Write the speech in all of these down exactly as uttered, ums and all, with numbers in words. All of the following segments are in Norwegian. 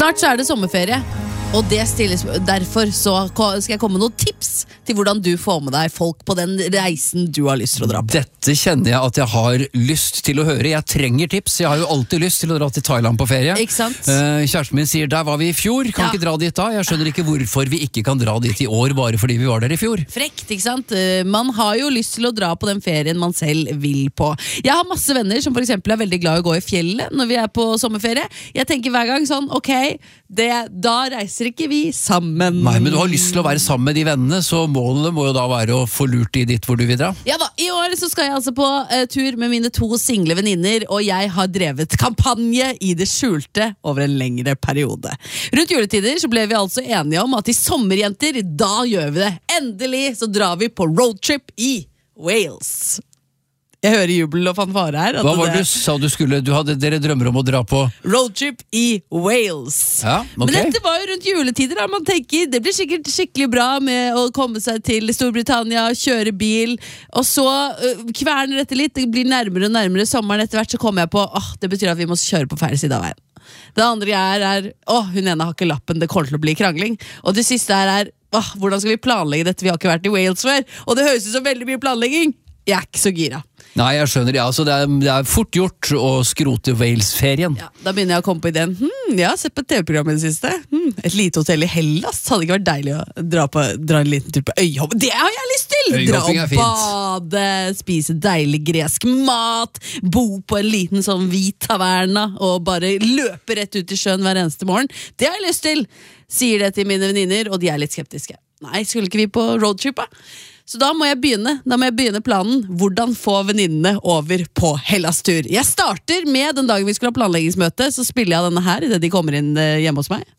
Snart så er det sommerferie, og det stilles, derfor så skal jeg komme med noen tips til hvordan du får med deg folk på den reisen du har lyst til å dra på. Dette kjenner jeg at jeg har lyst til å høre. Jeg trenger tips. Jeg har jo alltid lyst til å dra til Thailand på ferie. Ikke sant? Uh, kjæresten min sier, der var vi i fjor, kan Ja. ikke dra dit da. Jeg skjønner ikke hvorfor vi ikke kan dra dit i år, bare fordi vi var der i fjor. Frekt, ikke sant? Uh, Man har jo lyst til å dra på den ferien man selv vil på. Jeg har masse venner som for eksempel er veldig glad i å gå i fjellet når vi er på sommerferie. Jeg tenker hver gang sånn, ok, det, da reiser ikke vi sammen. Nei, men du har lyst til å være sammen med de vennene, så målet må jo da være å få lurt i ditt hvor du vil dra. Ja da, i år så skal jeg altså på uh, tur med mine to single venninner, og jeg har drevet kampanje i det skjulte over en lengre periode. Rundt juletider så ble vi altså enige om at i sommerjenter, da gjør vi det. Endelig så drar vi på roadtrip i Wales. Jeg hører jubel og fanfare her. at Hva var det det du sa du skulle, du hadde dere drømmer om å dra på? Roadtrip i Wales. Ja, ok. Men dette var jo rundt juletider da man tenker, det blir sikkert skikkelig bra med å komme seg til Storbritannia, kjøre bil, og så uh, kverner dette litt, det blir nærmere og nærmere sommeren etter hvert, så kommer jeg på, åh, det betyr at vi må kjøre på feil side av veien. Det andre er, er åh, hun ene har ikke lappen, det kommer til å bli krangling. Og det siste er, er åh, hvordan skal vi planlegge dette, vi har ikke vært i Wales før, og det høres ut som veldig mye planlegging. Jeg er ikke så gira. Nei, jeg skjønner, ja, altså det er, det er fort gjort å skrote Wales-ferien. Ja, da begynner jeg å komme på ideen. Hmm, jeg har sett på et T V-program i det siste. Hmm, et lite hotell i Hellas. Hadde ikke vært deilig å dra, på, dra en liten tur på øyhopping. Det har jeg lyst til! Dra Øyhopping og er fint. bade, spise deilig gresk mat, bo på en liten sånn hvit taverna og bare løpe rett ut i sjøen hver eneste morgen. Det har jeg lyst til! Sier det til mine venninner, og de er litt skeptiske. Nei, skulle ikke vi på roadtrip da? Så da må jeg begynne, da må jeg begynne planen. Hvordan få venninnene over på Hellas-tur. Jeg starter med den dagen vi skulle ha planleggingsmøte, så spiller jeg denne her i det de kommer inn hjemme hos meg.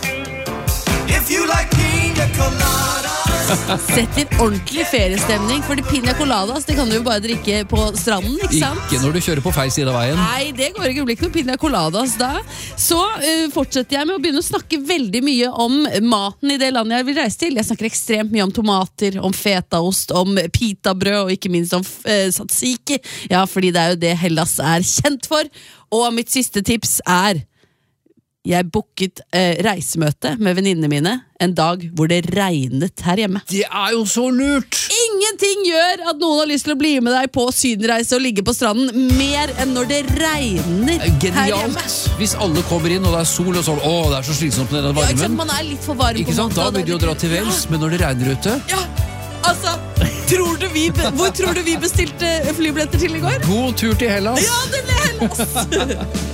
If you like pina colada. Setter ordentlig feriestemning, fordi pina coladas, det kan du jo bare drikke på stranden, ikke sant? Ikke når du kjører på feil side av veien. Nei, det går ikke, det blir ikke noe pina coladas da. Så uh, fortsetter jeg med å begynne å snakke veldig mye om maten i det landet jeg vil reise til. Jeg snakker ekstremt mye om tomater, om fetaost, om pitabrød, og ikke minst om uh, tzatziki. Ja, fordi det er jo det Hellas er kjent for. Og mitt siste tips er jeg booket eh, reisemøte med venninnene mine en dag hvor det regnet her hjemme. Det er jo så lurt! Ingenting gjør at noen har lyst til å bli med deg på sydenreise og ligge på stranden mer enn når det regner her hjemme. Genialt! Hvis alle kommer inn og det er sol og sånn, åh, det er så slitsomt med den Ja, ikke sant? varmen. Man er litt for varm Ikke på sant? Da måten, vil du jo dra til Wales, men når det regner ute, Ja, altså, tror du vi, be- hvor tror du vi bestilte flybilletter til i går? god tur til Hellas! Ja, det ble Hellas!